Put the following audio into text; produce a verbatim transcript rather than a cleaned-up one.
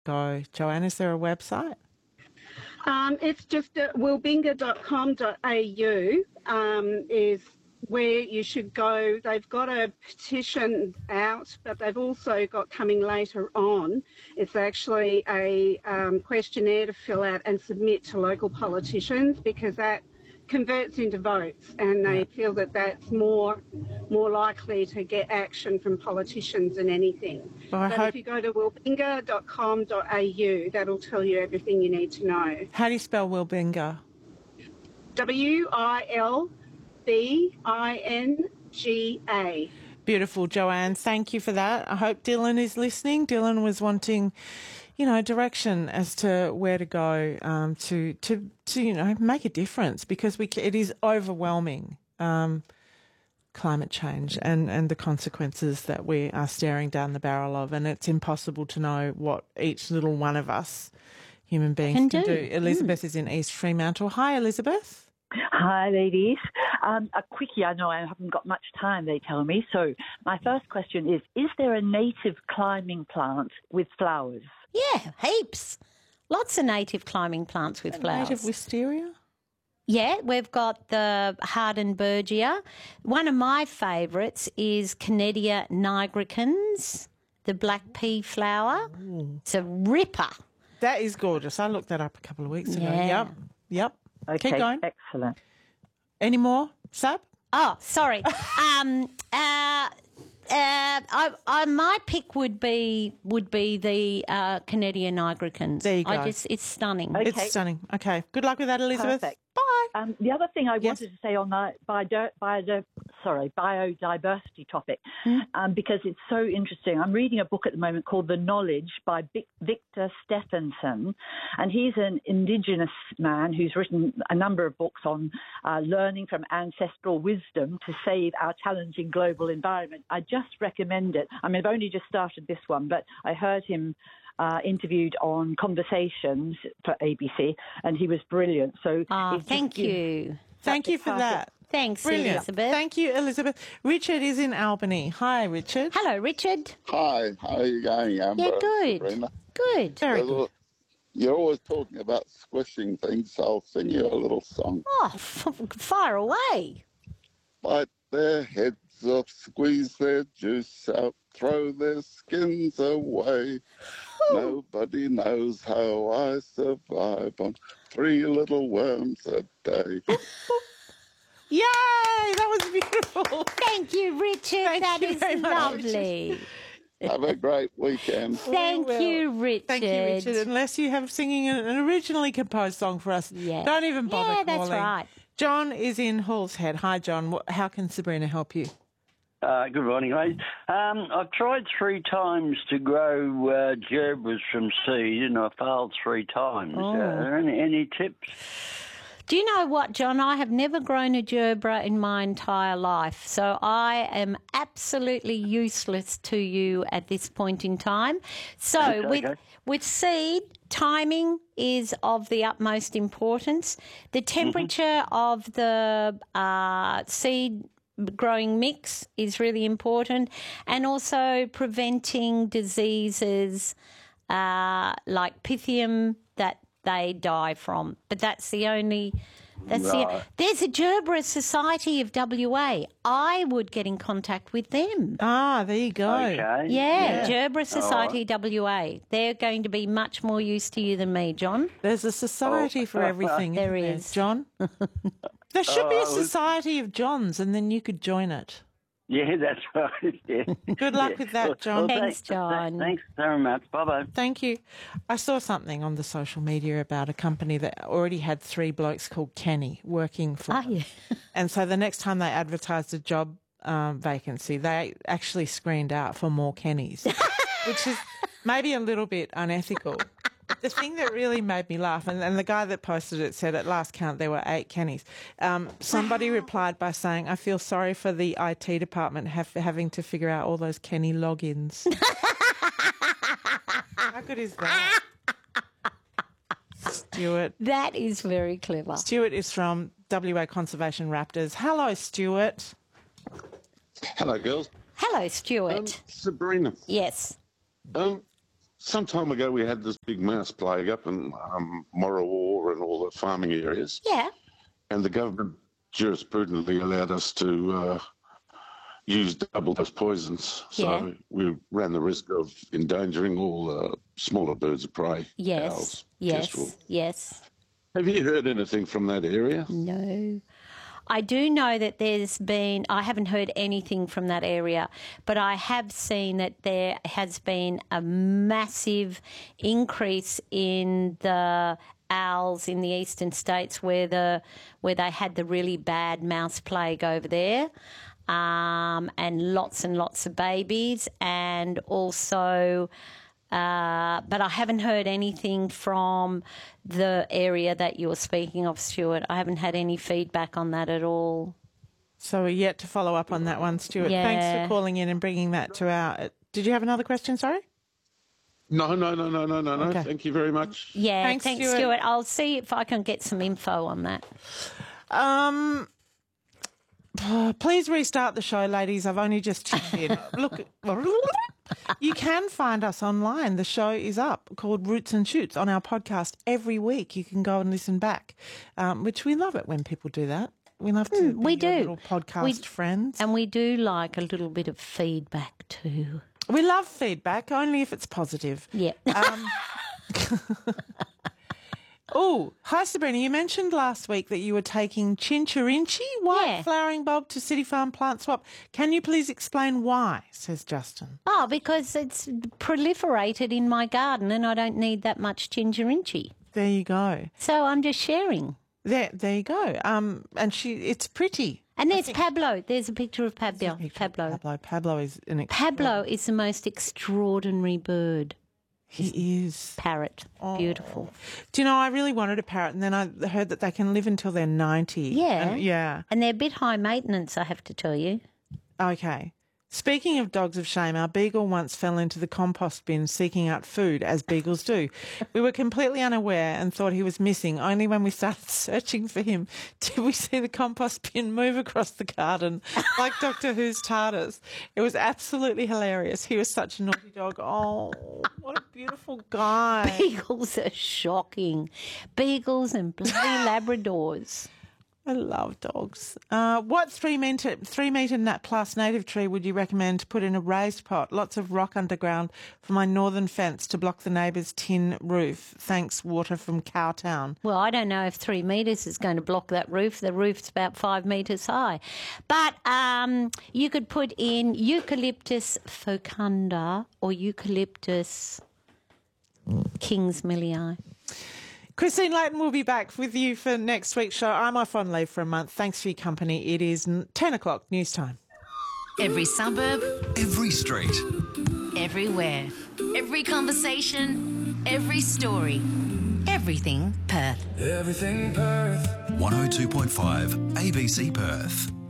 go? Joanne, is there a website? Um, it's just uh, wilbinga dot com dot a u um, is where you should go. They've got a petition out, but they've also got coming later on. It's actually a um, questionnaire to fill out and submit to local politicians, because that converts into votes, and they Yeah. feel that that's more more likely to get action from politicians than anything. Well, I but hope- if you go to wilbinga dot com dot a u, that'll tell you everything you need to know. How do you spell Wilbinga? W I L B I N G A. Beautiful, Joanne. Thank you for that. I hope Dylan is listening. Dylan was wanting, you know, direction as to where to go um, to, to, to, you know, make a difference, because we it is overwhelming, um, climate change and, and the consequences that we are staring down the barrel of, and it's impossible to know what each little one of us, human beings, Can can, do. do. Elizabeth mm. is in East Fremantle. Hi, Elizabeth. Hi, ladies. Um, a quickie, I know I haven't got much time, they tell me. So my first question is, is there a native climbing plant with flowers? Yeah, heaps. Lots of native climbing plants with flowers. Native wisteria? Yeah, we've got the Hardenbergia. One of my favourites is Canedia nigricans, the black pea flower. Ooh. It's a ripper. That is gorgeous. I looked that up a couple of weeks ago. Yeah. Yep, yep. Okay, keep going. Excellent. Any more, Sab? Oh, sorry. um, uh, uh, I, I, my pick would be would be the uh, Canedia nigricans. There you go. I just, it's stunning. Okay. It's stunning. Okay. Good luck with that, Elizabeth. Perfect. Bye. Um, the other thing I Yes. wanted to say on the bio, bio, sorry, biodiversity topic, Mm. um, because it's so interesting. I'm reading a book at the moment called The Knowledge by Vic- Victor Stephenson, and he's an Indigenous man who's written a number of books on uh, learning from ancestral wisdom to save our challenging global environment. I just recommend it. I mean, I've only just started this one, but I heard him Uh, interviewed on Conversations for A B C, and he was brilliant. So Oh, it just thank gives- you. Thank you for Perfect. that. Thanks, Brilliant. Elizabeth. Thank you, Elizabeth. Richard is in Albany. Hi, Richard. Hello, Richard. Hi, how are you going, Amber? Yeah, and good. Sabrina? Good. Very Well, good. You're always talking about squishing things, so I'll sing you a little song. Oh, f- fire away. Bite their heads off, squeeze their juice out, throw their skins away. Nobody knows how I survive on three little worms a day. Yay! That was beautiful. Thank you, Richard. Thank That you is very much, lovely. Have a great weekend. Thank will. you, Richard. Thank you, Richard. Unless you have singing an an originally composed song for us, Yeah. don't even bother Yeah, that's calling. right. John is in Hall's Head. Hi, John. What, how can Sabrina help you? Uh, good morning, ladies. Um, I've tried three times to grow uh, gerbils from seed, and I failed three times. Oh. Uh, are there any, any tips? Do you know what, John? I have never grown a gerbera in my entire life, so I am absolutely useless to you at this point in time. So Okay, with okay. with seed, timing is of the utmost importance. The temperature of the uh, seed growing mix is really important, and also preventing diseases uh, like Pythium that they die from. But that's the only... That's Right. the, there's a Gerbera Society of W A. I would get in contact with them. Ah, there you go. Okay. Yeah, Gerbera All Society W A. They're going to be much more use to you than me, John. There's a society for everything. There isn't is. John. There should be a Oh, I was- society of Johns, and then you could join it. Yeah, that's right. Yeah. Good luck Yeah. with that, Well, John. well, Thanks, thanks, John. Thanks very much. Bye-bye. Thank you. I saw something on the social media about a company that already had three blokes called Kenny working for Ah, them. yeah. And so the next time they advertised a job um, vacancy, they actually screened out for more Kennys, which is maybe a little bit unethical. The thing that really made me laugh, and, and the guy that posted it said at last count there were eight Kennys. Um, somebody replied by saying, I feel sorry for the I T department have, having to figure out all those Kenny logins. How good is that? Stuart. That is very clever. Stuart is from W A Conservation Raptors. Hello, Stuart. Hello, girls. Hello, Stuart. Um, Sabrina, yes. um, some time ago we had this big mouse plague up in um, Morawar and all the farming areas. Yeah. And the government jurisprudently allowed us to uh, use double dose poisons. So Yeah. we ran the risk of endangering all the smaller birds of prey. Yes. Owls, Yes. kestrel. Yes. Have you heard anything from that area? No. I do know that there's been, I haven't heard anything from that area, but I have seen that there has been a massive increase in the owls in the eastern states where the where they had the really bad mouse plague over there, um, and lots and lots of babies, and also... Uh, but I haven't heard anything from the area that you're speaking of, Stuart. I haven't had any feedback on that at all. So we're yet to follow up on that one, Stuart. Yeah. Thanks for calling in and bringing that to our... Did you have another question, sorry? No, no, no, no, no, no, no. Okay. Thank you very much. Yeah, Thanks, thanks, Stuart. Stuart. I'll see if I can get some info on that. Um, please restart the show, ladies. I've only just tuned in. Look, you can find us online. The show is up called Roots and Shoots on our podcast every week. You can go and listen back, um, which we love it when people do that. We love to Mm, we be your do. little podcast We- friends. And we do like a little bit of feedback too. We love feedback, only if it's positive. Yeah. Um, oh, hi Sabrina, you mentioned last week that you were taking Chinchurrinchi white Yeah. flowering bulb to City Farm Plant Swap. Can you please explain why, says Justin. Oh, because it's proliferated in my garden and I don't need that much Chinchurrinchi. There you go. So I'm just sharing. There there you go. Um and she it's pretty. And there's Pablo. There's a picture of Pablo. Pablo. Pablo. Pablo is an ex- Pablo is the most extraordinary bird. He is. Parrot. Beautiful. Do you know, I really wanted a parrot and then I heard that they can live until they're ninety. Yeah. And- yeah. And they're a bit high maintenance, I have to tell you. Okay. Speaking of dogs of shame, our beagle once fell into the compost bin seeking out food, as beagles do. We were completely unaware and thought he was missing. Only when we started searching for him did we see the compost bin move across the garden like Doctor Who's TARDIS. It was absolutely hilarious. He was such a naughty dog. Oh, what a beautiful guy. Beagles are shocking. Beagles and bloody Labradors. I love dogs. Uh, what three metre three metre nat plus native tree would you recommend to put in a raised pot? Lots of rock underground for my northern fence to block the neighbour's tin roof. Thanks, Water from Cowtown. Well, I don't know if three metres is going to block that roof. The roof's about five metres high. But um, you could put in Eucalyptus fecunda or Eucalyptus kingsmillii. Christine Layton will be back with you for next week's show. I'm off on leave for a month. Thanks for your company. It is ten o'clock news time. Every suburb, Every street. everywhere, every conversation, every story, everything Perth. Everything Perth. one oh two point five A B C Perth.